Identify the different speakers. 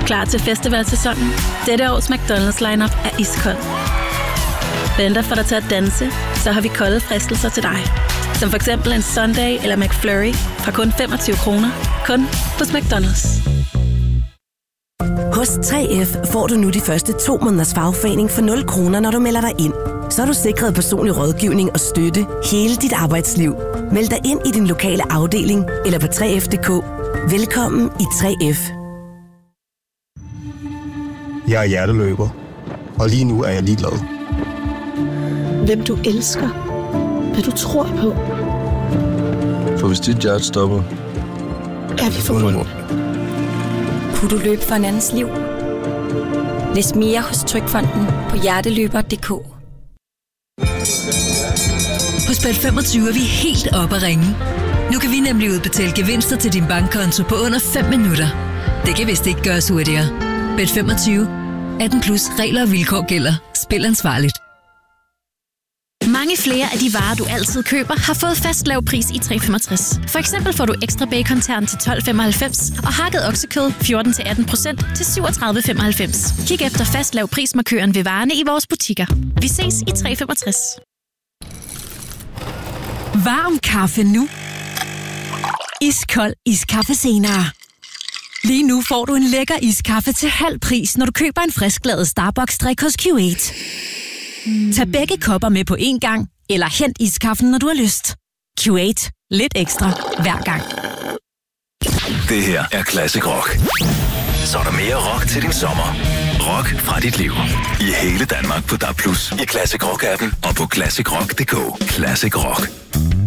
Speaker 1: Klar til festivalsæsonen? Dette års McDonald's lineup er iskold. Venter for dig til at danse, så har vi kolde fristelser til dig. Som for eksempel en sundae eller McFlurry fra kun 25 kroner. Kun hos McDonald's.
Speaker 2: Hos 3F får du nu de første 2 måneders fagforening for 0 kroner, når du melder dig ind. Så er du sikret personlig rådgivning og støtte hele dit arbejdsliv. Meld dig ind i din lokale afdeling eller på 3F.dk. Velkommen i 3F.
Speaker 3: Jeg er hjerteløber, og lige nu er jeg ligeglad.
Speaker 4: Hvem du elsker. Hvad du tror på.
Speaker 5: For hvis dit hjerte stopper,
Speaker 4: er vi forbundet.
Speaker 6: Kunne du løbe for en andens liv? Læs mere hos Trygfonden på hjerteløber.dk.
Speaker 7: Hos Bet25 er vi helt oppe at ringe. Nu kan vi nemlig udbetale gevinster til din bankkonto på under 5 minutter. Det kan vist ikke gøres hurtigere. Bet25. 18 plus regler og vilkår gælder. Spil ansvarligt.
Speaker 8: Mange flere af de varer, du altid køber, har fået fast lav pris i 365. For eksempel får du ekstra bacon-tern til 12,95 og hakket oksekød 14-18% til 37,95. Kig efter fast lav prismarkøren ved varerne i vores butikker. Vi ses i 365.
Speaker 7: Varm kaffe nu. Iskold iskaffe senere. Lige nu får du en lækker iskaffe til halv pris, når du køber en frisklavet Starbucks-drik hos Q8. Tag begge kopper med på én gang, eller hent iskaffen, når du har lyst. Q8. Lidt ekstra hver gang.
Speaker 9: Det her er Classic Rock. Så er der mere rock til din sommer. Rock fra dit liv. I hele Danmark på DAB+, i Classic Rock-appen og på classicrock.dk. Classic Rock.